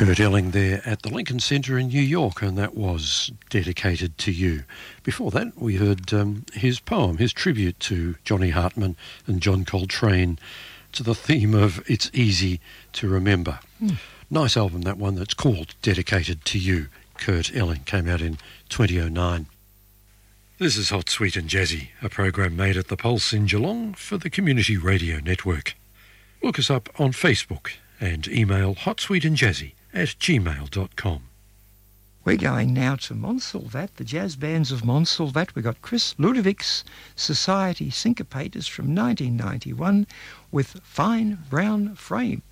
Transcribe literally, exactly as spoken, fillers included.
Kurt Elling there at the Lincoln Center in New York, and that was Dedicated to You. Before that, we heard um, his poem, his tribute to Johnny Hartman and John Coltrane, to the theme of It's Easy to Remember. Mm. Nice album, that one, that's called Dedicated to You. Kurt Elling came out in twenty oh nine. This is Hot, Sweet and Jazzy, a program made at the Pulse in Geelong for the Community Radio Network. Look us up on Facebook and email hotsweetandjazzy at gmail dot com. We're going now to Montsalvat, the jazz bands of Montsalvat. We've got Chris Ludovic's Society Syncopators from nineteen ninety-one with Fine Brown Frame.